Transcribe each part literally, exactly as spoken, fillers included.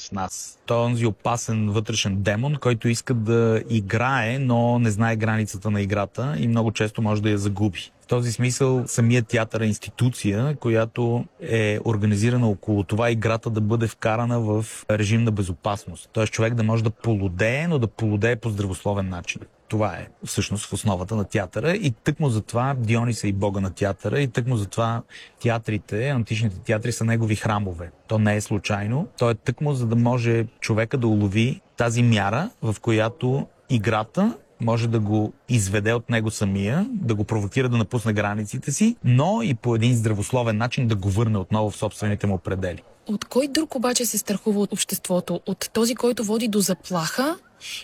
в нас. Той е онзи опасен вътрешен демон, който иска да играе, но не знае границата на играта и много често може да я загуби. В този смисъл самият театър е институция, която е организирана около това играта да бъде вкарана в режим на безопасност. Тоест човек да може да полудее, но да полудее по здравословен начин. Това е всъщност в основата на театъра и тъкмо затова Дионис е и бога на театъра и тъкмо затова театрите, античните театри са негови храмове. То не е случайно. То е тъкмо за да може човека да улови тази мяра, в която играта може да го изведе от него самия, да го провокира да напусне границите си, но и по един здравословен начин да го върне отново в собствените му предели. От кой друг обаче се страхува от обществото? От този, който води до заплаха,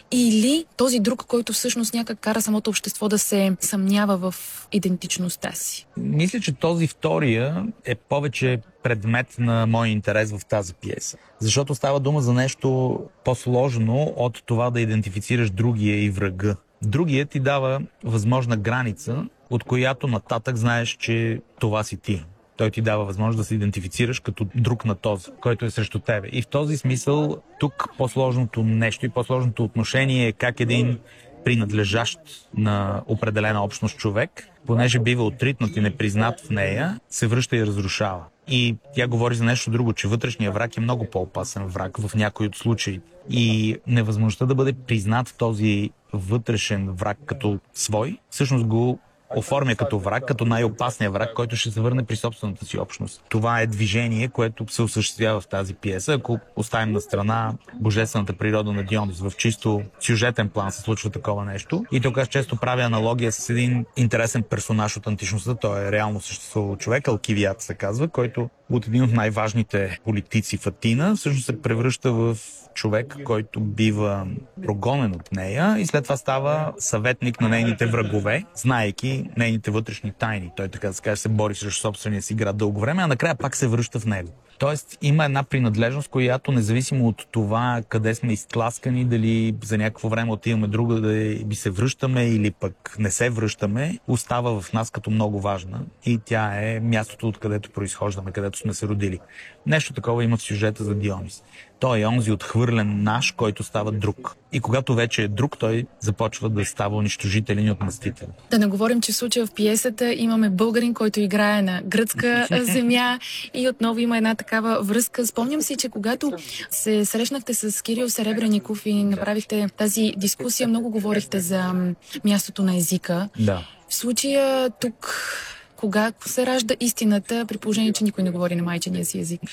или този друг, който всъщност някак кара самото общество да се съмнява в идентичността си? Мисля, че този втория е повече предмет на мой интерес в тази пиеса. Защото става дума за нещо по-сложно от това да идентифицираш другия и врага. Другият ти дава възможна граница, от която нататък знаеш, че това си ти. Той ти дава възможност да се идентифицираш като друг на този, който е срещу тебе. И в този смисъл тук по-сложното нещо и по-сложното отношение е как един принадлежащ на определена общност човек, понеже бива отритнат и непризнат в нея, се връща и разрушава. И тя говори за нещо друго, че вътрешният враг е много по-опасен враг в някои от случаи. И невъзможността да бъде признат този вътрешен враг като свой, всъщност го оформя като враг, като най-опасния враг, който ще се върне при собствената си общност. Това е движение, което се осъществява в тази пиеса. Ако оставим на страна божествената природа на Дионис, в чисто сюжетен план се случва такова нещо. И тук аз често правя аналогия с един интересен персонаж от античността. Той е реално съществувал човек, Алкивиад се казва, който от един от най-важните политици в Атина всъщност се превръща в човек, който бива прогонен от нея и след това става съветник на нейните врагове, знаейки нейните вътрешни тайни. Той, така да се каже, се бори срещу собствения си град дълго време, а накрая пак се връща в него. Тоест има една принадлежност, която независимо от това къде сме изтласкани, дали за някакво време отиваме друга да би се връщаме или пък не се връщаме, остава в нас като много важна и тя е мястото, откъдето произхождаме, където сме се родили. Нещо такова има в сюжета за Дионис. Той е онзи отхвърлен наш, който става друг. И когато вече е друг, той започва да става унищожителен и отмъстителен. Да не говорим, че в случая в пиесата имаме българин, който играе на гръцка земя и отново има една такава връзка. Спомням си, че когато се срещнахте с Кирил Серебряников и направихте тази дискусия, много говорихте за мястото на езика. Да. В случая тук кога се ражда истината, при положение, че никой не говори на майчиния си език?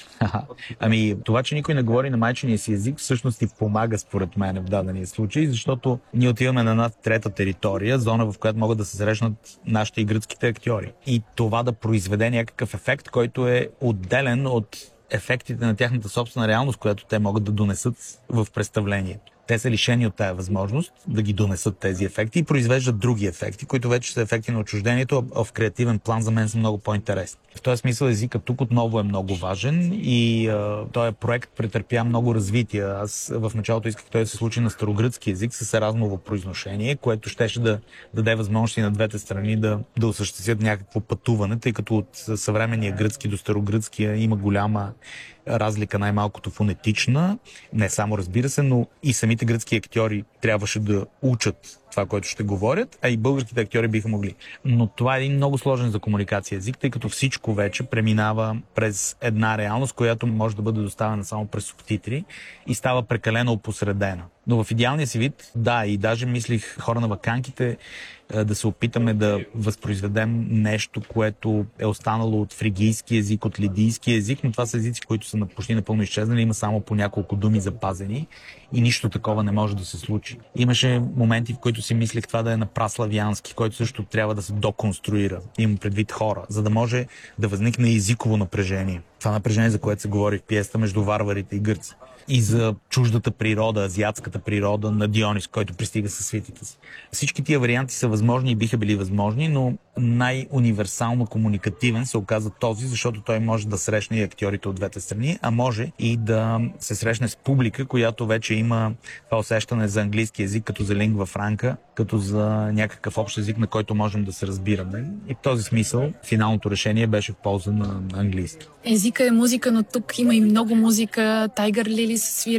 Ами, това, че никой не говори на майчиния си език, всъщност ти помага според мен в дадения случай, защото ние отиваме на една трета територия, зона, в която могат да се срещнат нашите и гръцките актьори. И това да произведе някакъв ефект, който е отделен от ефектите на тяхната собствена реалност, която те могат да донесат в представлението. Те са лишени от тая възможност да ги донесат тези ефекти и произвеждат други ефекти, които вече са ефекти на отчуждението, а в креативен план за мен са много по-интересни. В този смисъл езикът тук отново е много важен и а, този проект претърпя много развитие. Аз в началото исках той да се случи на старогръцки език с еразмово произношение, което щеше да даде възможност и на двете страни да, да осъществят някакво пътуване, тъй като от съвременния гръцки до старогръцкия има голяма разлика, най-малкото фонетична, не само разбира се, но и самите гръцки актьори трябваше да учат това, което ще говорят, а и българските актьори биха могли. Но това е един много сложен за комуникация език, тъй като всичко вече преминава през една реалност, която може да бъде доставена само през субтитри и става прекалено опосредена. Но в идеалния си вид, да, и даже мислих хора на ваканките да се опитаме да възпроизведем нещо, което е останало от фригийски език, от лидийски език, но това са езици, които са почти напълно изчезнали, има само по няколко думи запазени и нищо такова не може да се случи. Имаше моменти, в които си мислех това да е на праславянски, който също трябва да се доконструира, има предвид хора, за да може да възникне езиково напрежение. Това напрежение, за което се говори в пиесата между варварите и гърци. И за чуждата природа, азиатската природа на Дионис, който пристига със свитите си. Всички тия варианти са възможни и биха били възможни, но най-универсално комуникативен се оказа този, защото той може да срещне и актьорите от двете страни, а може и да се срещне с публика, която вече има това усещане за английски език, като за лингва франка, като за някакъв общ език, на който можем да се разбираме. И в този смисъл финалното решение беше в полза на английски. Езика е музика, но тук има и много музика. Тайгър Лили се свири